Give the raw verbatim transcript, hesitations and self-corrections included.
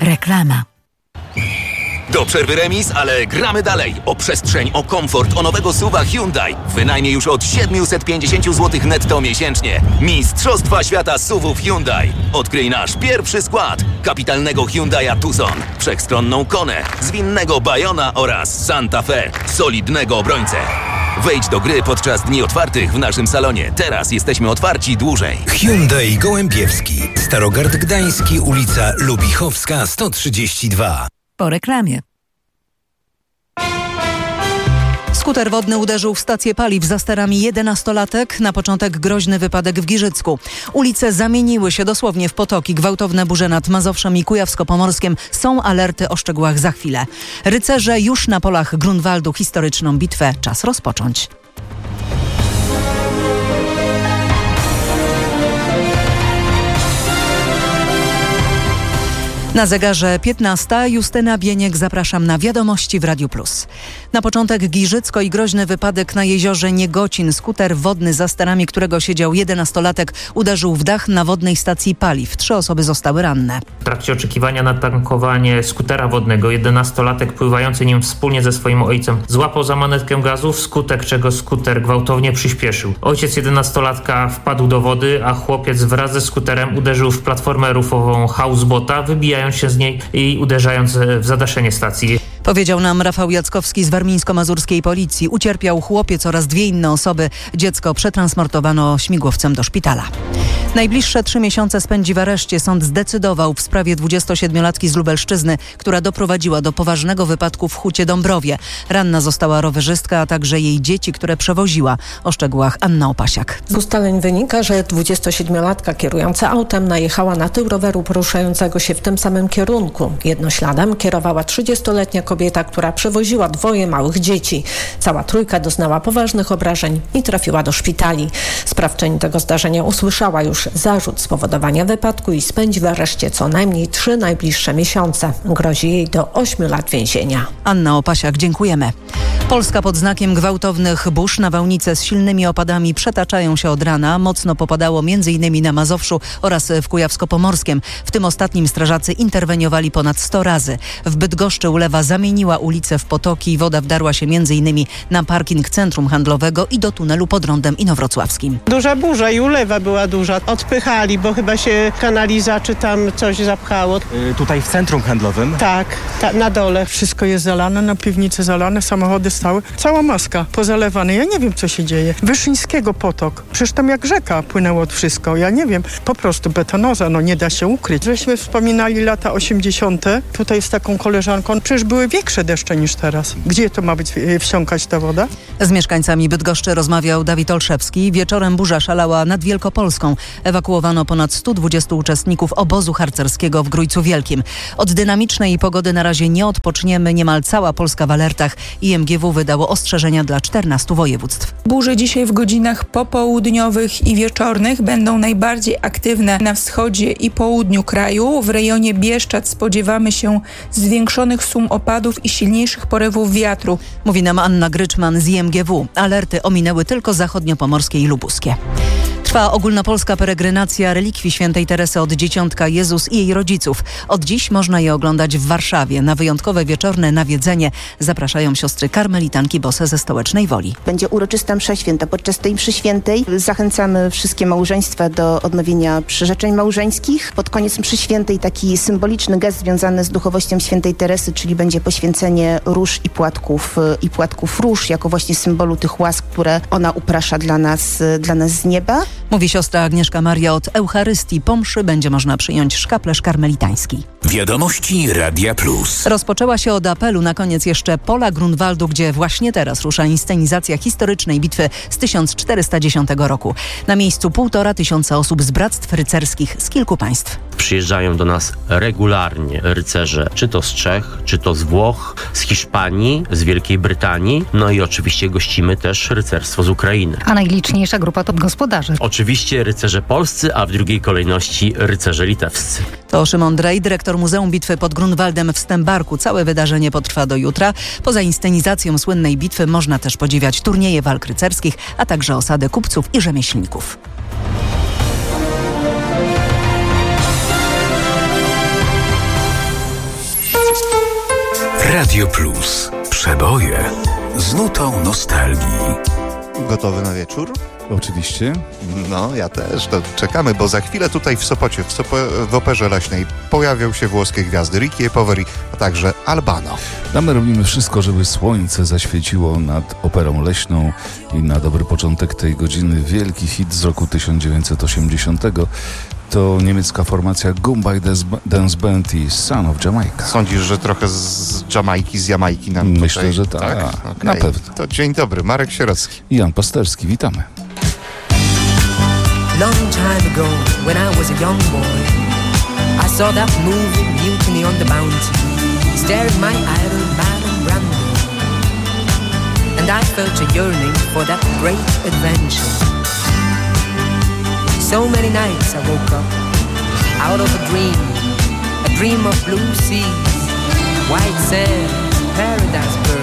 Reklama. Do przerwy remis, ale gramy dalej. O przestrzeń, o komfort, o nowego suwa Hyundai. Wynajmie już od siedemset pięćdziesiąt złotych netto miesięcznie. Mistrzostwa świata suwów Hyundai. Odkryj nasz pierwszy skład. Kapitalnego Hyundai'a Tucson, wszechstronną Konę, zwinnego Bayona oraz Santa Fe, solidnego obrońcę. Wejdź do gry podczas dni otwartych w naszym salonie. Teraz jesteśmy otwarci dłużej. Hyundai Gołębiewski, Starogard Gdański, ulica Lubichowska sto trzydzieści dwa. Po reklamie. Skuter wodny uderzył w stację paliw za sterami jedenastolatek. Na początek groźny wypadek w Giżycku. Ulice zamieniły się dosłownie w potoki. Gwałtowne burze nad Mazowszem i Kujawsko-Pomorskiem. Są alerty, o szczegółach za chwilę. Rycerze już na polach Grunwaldu. Historyczną bitwę czas rozpocząć. Na zegarze piętnasta. Justyna Bieniek, zapraszam na wiadomości w Radiu Plus. Na początek Giżycko i groźny wypadek na jeziorze Niegocin. Skuter wodny, za sterami którego siedział jedenastolatek, uderzył w dach na wodnej stacji paliw. Trzy osoby zostały ranne. W trakcie oczekiwania na tankowanie skutera wodnego jedenastolatek pływający nim wspólnie ze swoim ojcem złapał za manetkę gazu, wskutek czego skuter gwałtownie przyspieszył. Ojciec jedenastolatka wpadł do wody, a chłopiec wraz ze skuterem uderzył w platformę rufową housebota, wybijając się z niej i uderzając w zadaszenie stacji. Powiedział nam Rafał Jackowski z warmińsko-mazurskiej policji. Ucierpiał chłopiec oraz dwie inne osoby. Dziecko przetransportowano śmigłowcem do szpitala. Najbliższe trzy miesiące spędzi w areszcie. Sąd zdecydował w sprawie dwudziestosiedmiolatki z Lubelszczyzny, która doprowadziła do poważnego wypadku w Hucie Dąbrowie. Ranna została rowerzystka, a także jej dzieci, które przewoziła. O szczegółach Anna Opasiak. Z ustaleń wynika, że dwudziestosiedmiolatka kierująca autem najechała na tył roweru poruszającego się w tym samym kierunku. Jednośladem kierowała trzydziestoletnia kobieta, która przewoziła dwoje małych dzieci. Cała trójka doznała poważnych obrażeń i trafiła do szpitali. Sprawczyni tego zdarzenia usłyszała już zarzut spowodowania wypadku i spędzi w areszcie co najmniej trzy najbliższe miesiące. Grozi jej do ośmiu lat więzienia. Anna Opasiak, dziękujemy. Polska pod znakiem gwałtownych burz. Nawałnice z silnymi opadami przetaczają się od rana. Mocno popadało m.in. na Mazowszu oraz w Kujawsko-Pomorskiem. W tym ostatnim strażacy interweniowali ponad sto razy. W Bydgoszczy ulewa zamieniła ulicę w potoki. Woda wdarła się m.in. na parking centrum handlowego i do tunelu pod rondem inowrocławskim. Duża burza i ulewa była duża. Odpychali, bo chyba się kanaliza czy tam coś zapchało. Yy, tutaj w centrum handlowym? Tak, ta, na dole. Wszystko jest zalane, na piwnicy zalane, samochody stały. Cała maska pozalewana. Ja nie wiem, co się dzieje. Wyszyńskiego potok. Przecież tam jak rzeka płynęło wszystko. Ja nie wiem. Po prostu betonoza, no nie da się ukryć. Żeśmy wspominali lata osiemdziesiąte. Tutaj z taką koleżanką. Przecież były większe deszcze niż teraz. Gdzie to ma być, wsiąkać ta woda? Z mieszkańcami Bydgoszczy rozmawiał Dawid Olszewski. Wieczorem burza szalała nad Wielkopolską. Ewakuowano ponad stu dwudziestu uczestników obozu harcerskiego w Grójcu Wielkim. Od dynamicznej pogody na razie nie odpoczniemy. Niemal cała Polska w alertach. I M G W wydało ostrzeżenia dla czternastu województw. Burze dzisiaj w godzinach popołudniowych i wieczornych będą najbardziej aktywne na wschodzie i południu kraju. W rejonie Bieszczad spodziewamy się zwiększonych sum opadów i silniejszych porywów wiatru. Mówi nam Anna Gryczman z I M G W. Alerty ominęły tylko zachodniopomorskie i lubuskie. Trwa ogólnopolska peregrinacja relikwii świętej Teresy od Dzieciątka Jezus i jej rodziców. Od dziś można je oglądać w Warszawie. Na wyjątkowe wieczorne nawiedzenie zapraszają siostry karmelitanki bose ze Stołecznej Woli. Będzie uroczysta msza święta. Podczas tej mszy świętej zachęcamy wszystkie małżeństwa do odnowienia przyrzeczeń małżeńskich. Pod koniec mszy świętej taki symboliczny gest związany z duchowością świętej Teresy, czyli będzie poświęcenie róż i płatków, i płatków róż jako właśnie symbolu tych łask, które ona uprasza dla nas, dla nas z nieba. Mówi siostra Agnieszka Maria. Od Eucharystii po mszy będzie można przyjąć szkaplerz karmelitański. Wiadomości Radia Plus. Rozpoczęła się od apelu. Na koniec jeszcze pola Grunwaldu, gdzie właśnie teraz rusza inscenizacja historycznej bitwy z tysiąc czterysta dziesiątego roku. Na miejscu półtora tysiąca osób z bractw rycerskich z kilku państw. Przyjeżdżają do nas regularnie rycerze, czy to z Czech, czy to z Włoch, z Hiszpanii, z Wielkiej Brytanii. No i oczywiście gościmy też rycerstwo z Ukrainy. A najliczniejsza grupa to gospodarzy. Oczywiście rycerze polscy, a w drugiej kolejności rycerze litewscy. To Szymon Drej, dyrektor Muzeum Bitwy pod Grunwaldem w Stębarku. Całe wydarzenie potrwa do jutra. Poza inscenizacją słynnej bitwy można też podziwiać turnieje walk rycerskich, a także osady kupców i rzemieślników. Radio Plus. Przeboje z nutą nostalgii. Gotowy na wieczór? Oczywiście. No, ja też. To czekamy, bo za chwilę tutaj w Sopocie, w, Sopo- w Operze Leśnej pojawią się włoskie gwiazdy Ricky e Poveri, a także Albano. A my robimy wszystko, żeby słońce zaświeciło nad Operą Leśną i na dobry początek tej godziny wielki hit z roku tysiąc dziewięćset osiemdziesiątego. To niemiecka formacja Goodbye Dance Band i Son of Jamaica. Sądzisz, że trochę z Jamajki, z Jamajki nam tutaj... Myślę, że tak. tak? Okay. Na pewno. To dzień dobry, Marek Sierocki i Jan Pasterski. Witamy. Long time ago, when I was a young boy, I saw that movie Mutiny on the Bounty, staring my idol Marlon Brando, and I felt a yearning for that great adventure. So many nights I woke up out of a dream, a dream of blue seas, white sand, paradise birds.